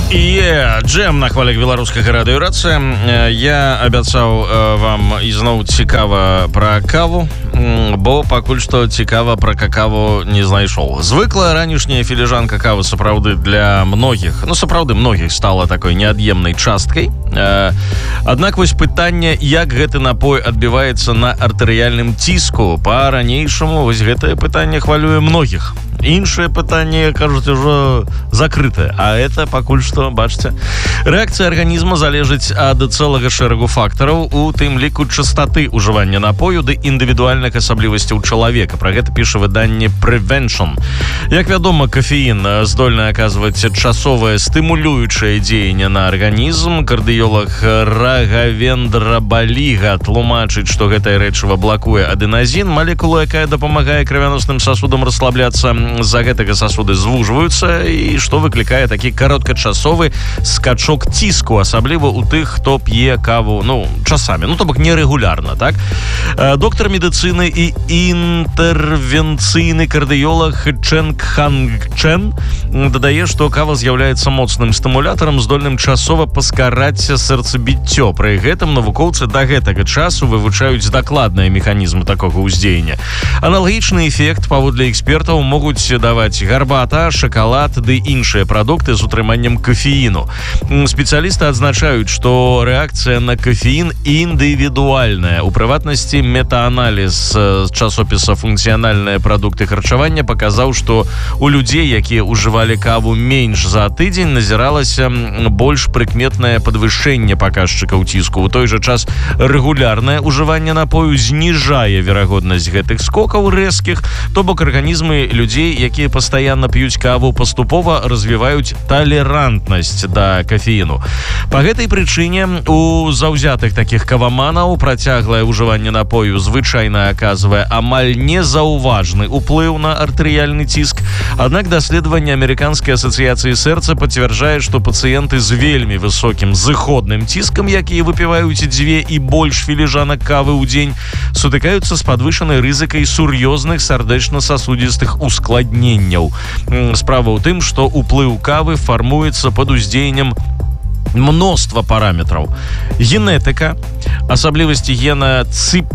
Джэм на хвалях беларускага радыёрацыя. Я абяцаў вам ізноў цікава пра каву, бо пакуль што цікава пра какаву не знайшоў. Звыклая ранішняя філіжанка кавы сапраўды для многіх, сапраўды многіх стала такой неад'емнай часткай. Аднак вось пытанне, як гэты напой адбіваецца на артэрыяльным ціску. Па-ранейшаму вось гэтае пытанне хвалюе многіх. Іншае пытанне, кажуць, ужо закрытае. А это пакуль што, бачце, рэакцыя арганізма залежыць ад цэлага шэрагу фактараў, у тым ліку частоты ўжывання напою ды індывідуальных асаблівасцяў чалавека. Пра гэта піша выданне Prevention. Як вядома, кафеін здольны аказваць часовае стымулюючае дзеянне на арганізм. Кардыёлаг Рагавендра Баліга тлумачыць, што гэтае рэчыва блакуе адэназін, малекула, якая дапамагае крывяносным сасудам расслабляцца. З-за гэтага сасуды звужваюцца, і што выклікае такі кароткачасовы скачок ціску, асабліва ў тых, хто п'е каву, часамі, то бок нерэгулярна, так? Доктар медыцыны і інтэрвенцыйны кардыёлаг Чэн Кханг Чэн дадае, што кава з'яўляецца моцным стымулятарам, здольным часова паскараць сэрцабіццё. Пры гэтым навукоўцы да гэтага часу вывучаюць дакладныя механізмы такога ўздзеяння. Аналагічны эфект, паводле экспертаў, могуць даваць гарбата, шакалад ды іншыя прадукты з утрыманнем кафеіну. Спецыялісты адзначаюць, што рэакцыя на кафеін індывідуальная. У прыватнасці, метааналіз часопіса «Функцыянальныя прадукты харчавання» паказаў, што у людзей, якія ўжывалі каву менш за тыдзень, назіралася больш прыкметнае падвышэнне паказчыкаў ціску. У той жа час рэгулярнае ўжыванне напою зніжае верагоднасць гэтых скокаў рэзкіх, то бок арганізмы людзей, якія пастаянна п'юць каву, паступова развіваюць талерантнасць да кафеіну. Па гэтай прычыне у заўзятых такіх каваманаў працяглае ўжыванне напою звычайна аказвае амаль незаўважны ўплыў на артэрыяльны ціск. Аднак даследаванне Амерыканскай асацыяцыі сэрца пацвярджае, што пацыенты з вельмі высокім зыходным ціскам, якія выпіваюць 2 і больш філіжанак кавы ў дзень, сутыкаюцца з падвышанай рызыкай сур'ёзных сардэчна-сасудзістых ускладненняў. Справа ў тым, што ўплыў кавы фармуецца пад уздзеяннем мноства параметраў. Генетыка, асаблівасці гена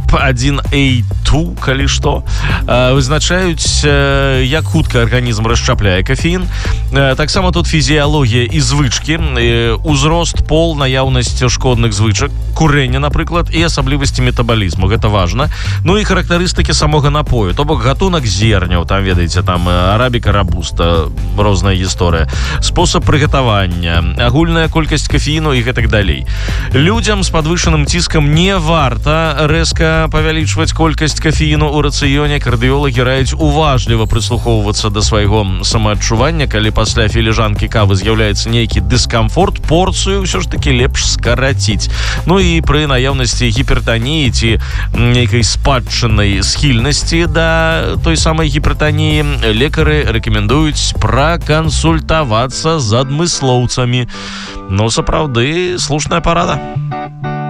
CYP1A2, калі што, вызначаюць, як хутка арганізм расшчапляе кафеін. Таксама тут фізіялогія і звычкі, узрост, пол, наяўнасць шкодных звычак, курэння, напрыклад, і асаблівасці метабалізму. Гэта важна. І характарыстыкі самога напою, то бок гатунак зерняў, там, ведаеце, там арабіка, рабуста, розная гісторыя, спосаб прыгатавання, агульная колькасць кафеіну і гэтак далей. Людзям з падвышаным ціскам не варта рэзка павялічваць колькасць кафеіну ў рацыёне. Кардыёлагі раюць уважліва прыслухоўвацца да свайго самаадчування. Калі пасля філіжанкі кавы з'яўляецца нейкі дыскамфорт, порцыю ўсё ж такі лепш скараціць. І пры наяўнасці гіпертаніі ці нейкай спадчыннай схільнасці да той самай гіпертаніі лекары рэкамендуюць пракансультавацца з адмыслоўцамі. Сапраўды слушная парада.